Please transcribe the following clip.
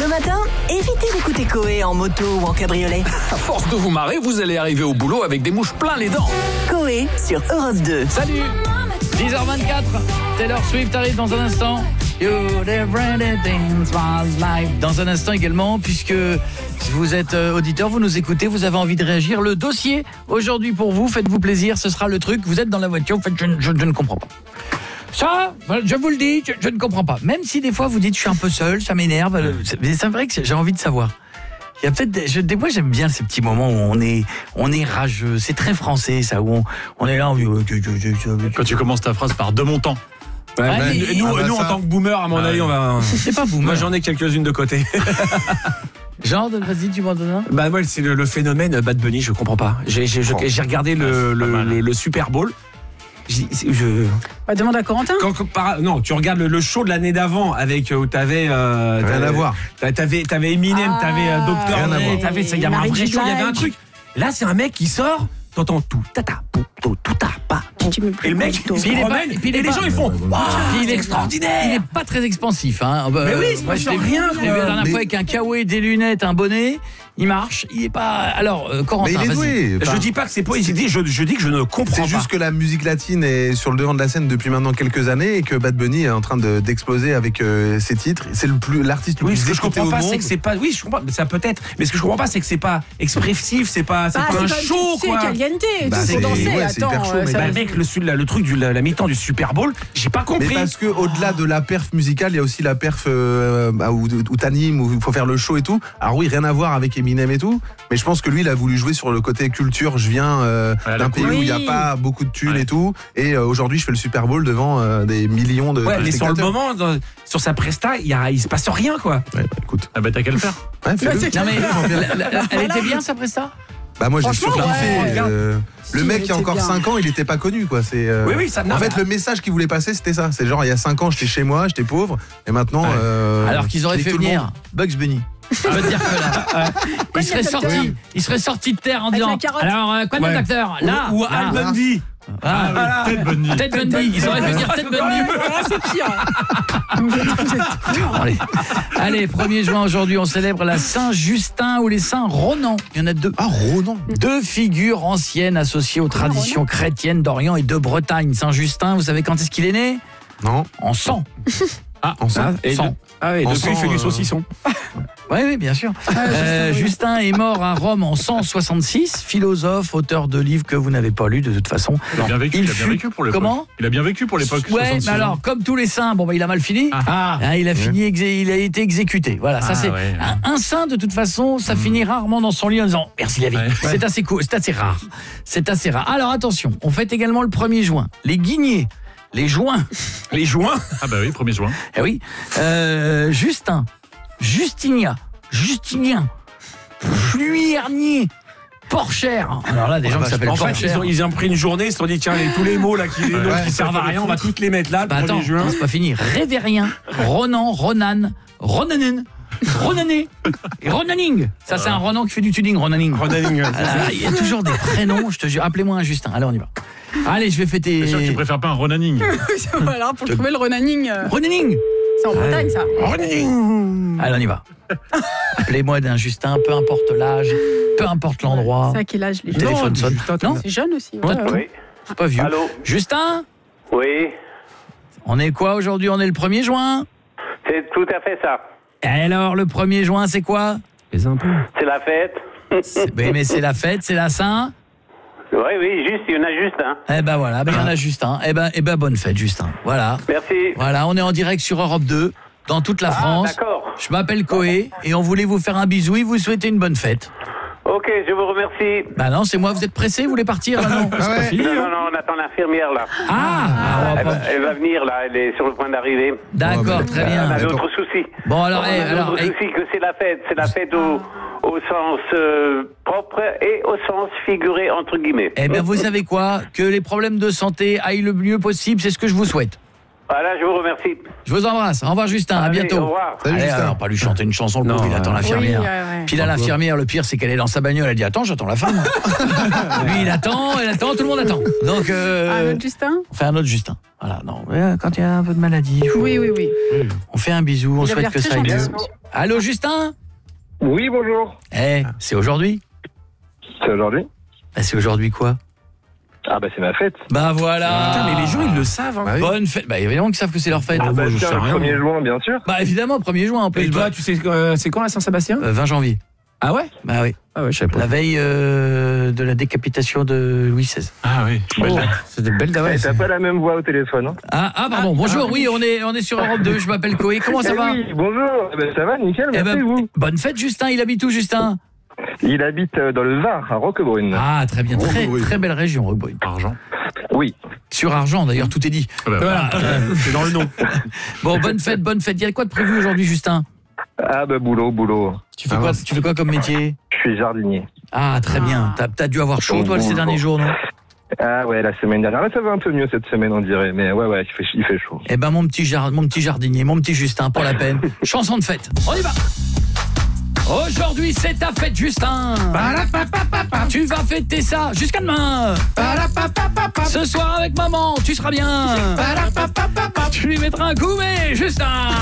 Le matin, évitez d'écouter Coé en moto ou en cabriolet. À force de vous marrer, vous allez arriver au boulot avec des mouches plein les dents. Coé sur Europe 2. Salut, 10h24, Taylor Swift arrive dans un instant. Dans un instant également, puisque si vous êtes auditeur, vous nous écoutez, vous avez envie de réagir. Le dossier aujourd'hui pour vous, faites-vous plaisir, ce sera le truc. Vous êtes dans la voiture, faites, je ne comprends pas. Ça, je vous le dis, je ne comprends pas. Même si des fois vous dites je suis un peu seul, ça m'énerve. C'est vrai que j'ai envie de savoir. Il y a peut-être des fois j'aime bien ces petits moments où on est rageux, c'est très français ça, où on est là Quand tu commences ta phrase par de mon temps. Nous en tant que boomer, à mon avis, on va. C'est pas boomer. Moi, j'en ai quelques-unes de côté. Genre, vas-y, tu m'en donnes un. Bah moi, c'est le phénomène Bad Bunny, je comprends pas. J'ai regardé le Super Bowl. Demande à Corentin. Non, tu regardes le show de l'année d'avant avec où t'avais rien à voir. T'avais Eminem, t'avais Dr. Dre, t'avais ça, il y avait un vrai show, il y avait un truc. Là, c'est un mec qui sort, t'entends tout tata tout ta pas. Et le mec, il se promène, et les gens ils font waouh, il est extraordinaire. Il est pas très expansif hein. Mais oui, moi je l'ai vu la dernière fois avec un kawaii, des lunettes, un bonnet. Il marche, il est pas. Alors, Corentin, mais il est doué. Je dis pas que c'est pas. Je dis que je ne comprends pas. C'est juste que la musique latine est sur le devant de la scène depuis maintenant quelques années et que Bad Bunny est en train d'exploser avec ses titres. C'est l'artiste le plus ce que je écouté comprends au pas, monde. c'est que c'est pas. Oui, je comprends. Ça peut être. Mais ce que je comprends pas, c'est que c'est pas expressif. C'est pas un show quoi. C'est caliente. C'est danser. hyper chaud. Mec, le truc la mi-temps du Super Bowl, j'ai pas compris. Mais parce que au-delà de la perf musicale, il y a aussi la perf où t'animes, où il faut faire le show et tout. Alors oui, rien à voir avec Eminem et tout. Mais je pense que lui, il a voulu jouer sur le côté culture. Je viens d'un pays où il n'y a pas beaucoup de thunes et tout. Et aujourd'hui, je fais le Super Bowl devant des millions de mais sur le spectateurs. moment, sur sa presta, il se passe rien, quoi. Ouais, écoute. Ah bah t'as qu'à le faire. Ouais, fais-le. Non mais elle était bien sa presta. Bah moi j'ai surkiffé. Le Si, mec il il y a était encore bien. 5 ans, il était pas connu quoi. C'est Oui, ça. en fait le message qu'il voulait passer c'était ça. C'est genre il y a 5 ans j'étais chez moi, j'étais pauvre et maintenant Alors qu'ils auraient je fait nique tout le venir monde. Bugs Bunny. Je veux te dire que là, il serait sorti de terre en Avec disant la carotte. alors quoi de docteur là Ou Al Bundy. Ted Bundy. Ted Bundy, ils auraient fait dire Ted Bundy. C'est pire. Allez, 1er juin aujourd'hui, on célèbre la Saint-Justin ou les Saint-Ronan. Il y en a deux. Ah Ronan. Deux figures anciennes associées aux traditions chrétiennes d'Orient et de Bretagne. Saint-Justin, vous savez quand est-ce qu'il est né? Non. En 100. En sang. Et Sang. depuis il fait du saucisson. Oui, bien sûr. Justin est mort à Rome en 166, philosophe, auteur de livres que vous n'avez pas lus de toute façon. Il a bien vécu pour l'époque. Comment ? Il a bien vécu pour l'époque. Ouais, mais alors, comme tous les saints, il a mal fini. Il a été exécuté. Voilà, ça c'est un saint de toute façon, ça finit rarement dans son lit en disant merci la vie. C'est assez cool, c'est assez rare. C'est assez rare. Alors attention, on fête également le 1er juin. Les guignets, les joints. Les joints. Ah bah oui, 1er juin. Eh oui. Justin, Justinien, Fluiernier, Porchère. Alors là, des gens qui s'appellent En fait, Porchère. ils ont pris une journée, ils se sont dit tiens, tous les mots là qui servent à rien, on va tous les mettre là. Bah attends, c'est pas fini. Révérien, Ronan, Ronan, Ronanen, Ronané et Ronaning. Ça c'est un Ronan qui fait du tuning, Ronaning. Il y a toujours des prénoms, je te jure. Appelez-moi un Justin. Allez, on y va. Allez, je vais fêter. C'est sûr que tu préfères pas un Ronaning. Voilà, pour trouver le Ronaning. Ronaning. C'est en Bretagne, ça. Allez, on y va. Appelez-moi d'un Justin, peu importe l'âge, peu importe l'endroit. C'est à quel âge les Le gens? téléphone sonne. Non, C'est jeune aussi. Oui. c'est pas vieux. Allô? Justin, Oui, on est quoi aujourd'hui? On est le 1er juin. c'est tout à fait ça. Et alors, le 1er juin, c'est quoi? C'est la fête. Mais c'est la fête, c'est la Saint. Oui, juste, il y en a juste un. Eh ben voilà, il y en a Justin. Eh ben bonne fête, Justin. Voilà. Merci. Voilà, on est en direct sur Europe 2, dans toute la France. D'accord. Je m'appelle Coé et on voulait vous faire un bisou et vous souhaiter une bonne fête. Ok, je vous remercie. Bah non, c'est moi, vous êtes pressé, vous voulez partir là, non? C'est pas fini, Non, hein. on attend l'infirmière là. Elle va venir là, elle est sur le point d'arriver. D'accord, très bien. Elle a d'autres soucis. Bon alors, D'autres soucis que c'est la fête au sens propre et au sens figuré entre guillemets. Eh bien, vous savez quoi? Que les problèmes de santé aillent le mieux possible, c'est ce que je vous souhaite. Voilà, je vous remercie. Je vous embrasse. Au revoir Justin, à Allez, bientôt. au revoir. Salut, Allez, Justin. alors, pas lui chanter une chanson, le pauvre, il attend l'infirmière. Oui, ouais. Puis là, l'infirmière, le pire, c'est qu'elle est dans sa bagnole, elle dit attends, j'attends la femme. Lui, il attend, elle attend, tout le monde attend. Donc, Un autre Justin? on fait un autre Justin. Voilà, non, quand il y a un peu de maladie, Oui. on fait un bisou, on Il a souhaite l'air que très ça aille gentil. mieux. Allô, Justin? Oui, bonjour. C'est aujourd'hui? C'est aujourd'hui? C'est aujourd'hui quoi? Ah bah c'est ma fête. Bah voilà. Putain, mais les gens, ils le savent. Hein. Bonne fête. Bah évidemment qu'ils savent que c'est leur fête. Ah bah je tiens, sais le rien. 1er juin, bien sûr. Bah évidemment, 1er juin en plus. Et toi, tu sais, c'est quand la Saint-Sébastien? 20 janvier. Ah ouais? Bah oui. Ah ouais, je sais pas. La veille de la décapitation de Louis XVI. Ah oui. C'est de belles Ouais, t'as pas la même voix au téléphone, hein? Ah pardon, bonjour, oui, on est sur Europe 2, je m'appelle Koé, comment ça va? Oui, bonjour. Eh ben, ça va, nickel, merci vous. Bonne fête Justin, il habite où Justin? Il habite dans le Var, à Roquebrune. Ah très bien, très belle région Roquebrune. Argent. Oui. Sur Argent d'ailleurs, tout est dit. Voilà, c'est dans le nom. Bon, bonne fête, il y a quoi de prévu aujourd'hui Justin? Ah bah boulot. Tu fais quoi comme métier? Je suis jardinier. Ah très bien, t'as dû avoir chaud toi ces derniers jours, non? Ah ouais, la semaine dernière. Là, ça va un peu mieux cette semaine, on dirait. Mais ouais, il fait chaud. Eh ben mon petit jardinier, mon petit Justin, pour la peine. Chanson de fête, on y va. Aujourd'hui c'est ta fête Justin. Tu vas fêter ça jusqu'à demain. Ce soir avec maman tu seras bien. Tu lui mettras un coup mais Justin.